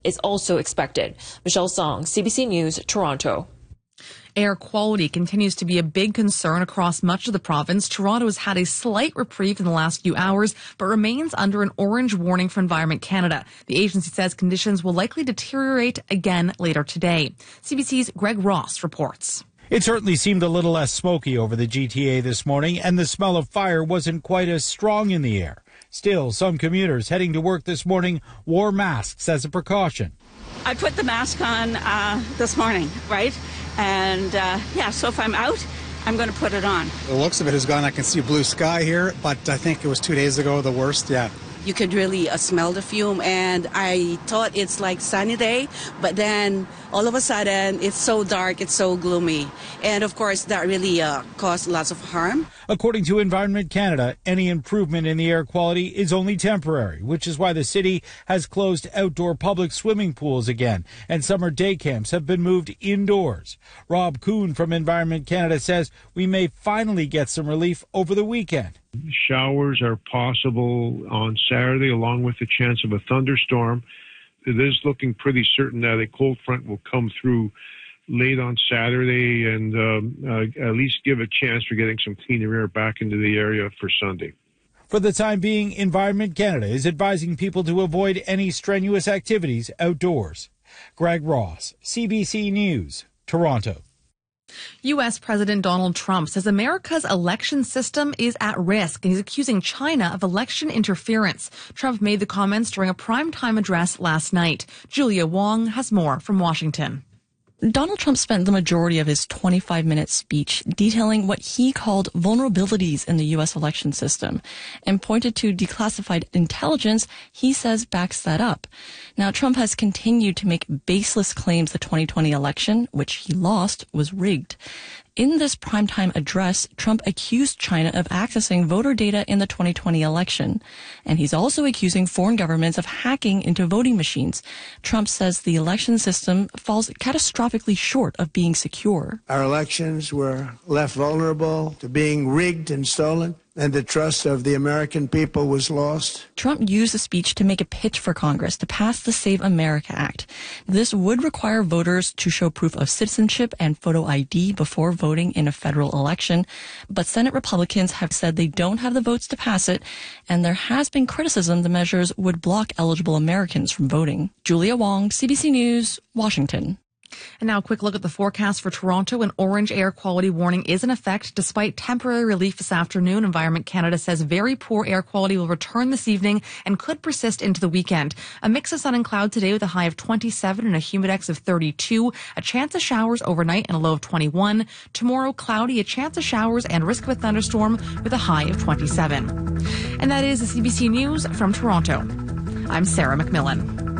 is also expected. Michelle Song, CBC News, Toronto. Air quality continues to be a big concern across much of the province. Toronto has had a slight reprieve in the last few hours, but remains under an orange warning from Environment Canada. The agency says conditions will likely deteriorate again later today. CBC's Greg Ross reports. It certainly seemed a little less smoky over the GTA this morning, and the smell of fire wasn't quite as strong in the air. Still, some commuters heading to work this morning wore masks as a precaution. I put the mask on this morning, right? And so if I'm out, I'm going to put it on. The looks of it is gone. I can see blue sky here, but I think it was 2 days ago the worst, You could really smell the fume, and I thought it's like sunny day, but then all of a sudden it's so dark, it's so gloomy. And of course that really caused lots of harm. According to Environment Canada, any improvement in the air quality is only temporary, which is why the city has closed outdoor public swimming pools again, and summer day camps have been moved indoors. Rob Kuhn from Environment Canada says we may finally get some relief over the weekend. Showers are possible on Saturday, along with the chance of a thunderstorm. It is looking pretty certain that a cold front will come through late on Saturday and at least give a chance for getting some cleaner air back into the area for Sunday. For the time being, Environment Canada is advising people to avoid any strenuous activities outdoors. Greg Ross, CBC News, Toronto. U.S. President Donald Trump says America's election system is at risk, and he's accusing China of election interference. Trump made the comments during a primetime address last night. Julia Wong has more from Washington. Donald Trump spent the majority of his 25-minute speech detailing what he called vulnerabilities in the U.S. election system and pointed to declassified intelligence he says backs that up. Now, Trump has continued to make baseless claims the 2020 election, which he lost, was rigged. In this primetime address, Trump accused China of accessing voter data in the 2020 election. And he's also accusing foreign governments of hacking into voting machines. Trump says the election system falls catastrophically short of being secure. Our elections were left vulnerable to being rigged and stolen, and the trust of the American people was lost. Trump used the speech to make a pitch for Congress to pass the Save America Act. This would require voters to show proof of citizenship and photo ID before voting in a federal election. But Senate Republicans have said they don't have the votes to pass it, and there has been criticism the measures would block eligible Americans from voting. Julia Wong, CBC News, Washington. And now a quick look at the forecast for Toronto. An orange air quality warning is in effect despite temporary relief this afternoon. Environment Canada says very poor air quality will return this evening and could persist into the weekend. A mix of sun and cloud today with a high of 27 and a humidex of 32. A chance of showers overnight and a low of 21. Tomorrow, cloudy, a chance of showers and risk of a thunderstorm with a high of 27. And that is the CBC News from Toronto. I'm Sarah McMillan.